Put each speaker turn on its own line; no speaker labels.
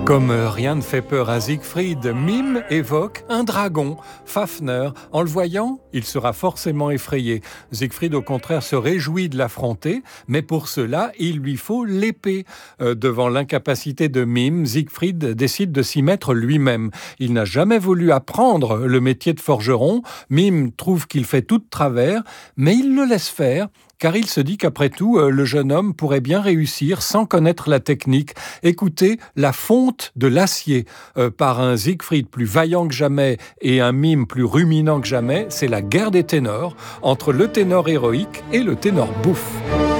Comme rien ne fait peur à Siegfried, Mime évoque un dragon, Fafner. En le voyant, il sera forcément effrayé. Siegfried, au contraire, se réjouit de l'affronter, mais pour cela, il lui faut l'épée. Devant l'incapacité de Mime, Siegfried décide de s'y mettre lui-même. Il n'a jamais voulu apprendre le métier de forgeron. Mime trouve qu'il fait tout de travers, mais il le laisse faire, car il se dit qu'après tout, le jeune homme pourrait bien réussir sans connaître la technique. Écoutez, la fonte de l'acier par un Siegfried plus vaillant que jamais et un Mime plus ruminant que jamais, c'est la guerre des ténors entre le ténor héroïque et le ténor bouffe.